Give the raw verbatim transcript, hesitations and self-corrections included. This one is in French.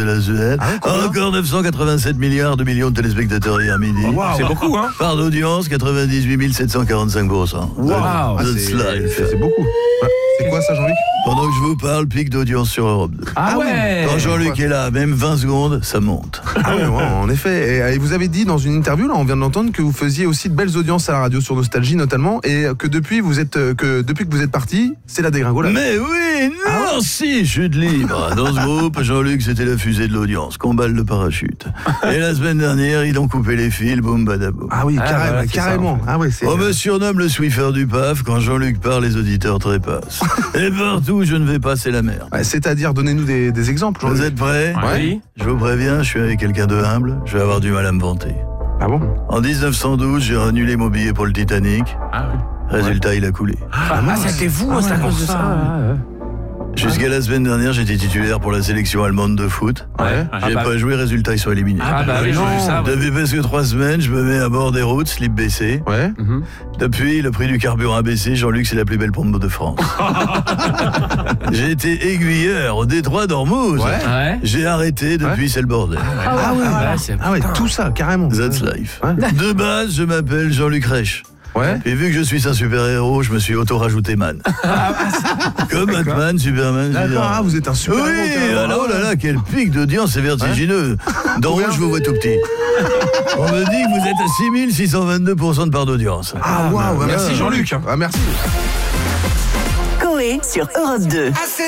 de la Suède. Ah, encore neuf cent quatre-vingt-sept milliards de millions de téléspectateurs hier midi. Wow. C'est beaucoup, hein. Part d'audience, quatre-vingt-dix-huit mille sept cent quarante-cinq pour cent. Wow. Ah, That's c'est, life. c'est, c'est beaucoup. C'est quoi ça, Jean-Luc? Pendant que je vous parle, pic d'audience sur Europe deux. Ah ouais. Quand Jean-Luc est là, même vingt secondes, ça monte. Ah ouais, ouais, en effet. Et, et vous avez dit dans une interview, là, on vient de l'entendre, que vous faisiez aussi de belles audiences à la radio sur Nostalgie notamment, et que depuis vous êtes, que depuis que vous êtes parti, c'est la dégringolade. Mais oui, non, ah ouais. Si, chute libre. Dans ce groupe, Jean-Luc, c'était la fusée de l'audience, comballe de parachute. Et la semaine dernière, ils ont coupé les fils, boum badaboum. Ah oui, ah, carrément, voilà, carrément. Ça, en fait. Ah ouais, c'est. On me surnomme le Swiffer du P A F. Quand Jean-Luc parle, les auditeurs trépassent. Et partout où je ne vais pas, c'est la merde. Ouais, c'est-à-dire, donnez-nous des, des exemples. Jean-Luc. Vous êtes prêts? Oui. Je vous préviens, je suis avec quelqu'un de humble, je vais avoir du mal à me vanter. Ah bon? En dix-neuf cent douze, j'ai renulé mon billet pour le Titanic. Ah oui. Résultat, ouais. Il a coulé. Ah, ah c'était vous, ah, c'est à cause de ça. ça. Ah, ouais. Jusqu'à la semaine dernière, j'étais titulaire pour la sélection allemande de foot. Ouais. J'ai ah, pas bah... joué, résultat, ils sont éliminés. Ah bah oui, j'ai vu ça. Ouais. Depuis presque trois semaines, je me mets à bord des routes, slip baissé. Ouais. Mm-hmm. Depuis, le prix du carburant a baissé. Jean-Luc, c'est la plus belle pompe de France. J'ai été aiguilleur au détroit d'Ormuz. Ouais. J'ai arrêté, depuis, ouais. C'est le bordel. Ah ouais, ah ouais, ah ouais, ah ouais tout ça, carrément. That's life. Ouais. De base, je m'appelle Jean-Luc Reich. Ouais. Et vu que je suis un super-héros, je me suis auto-rajouté man. Comme Batman, Superman. D'accord, ah, vous êtes un super-héros. Oui, alors oh là là, quel pic d'audience, c'est vertigineux. Ouais. D'en haut, je vous vois tout petit. On me dit que vous êtes à six mille six cent vingt-deux pour cent de part d'audience. Ah, waouh, wow, merci Jean-Luc. Ah, merci. Coé sur Europe deux.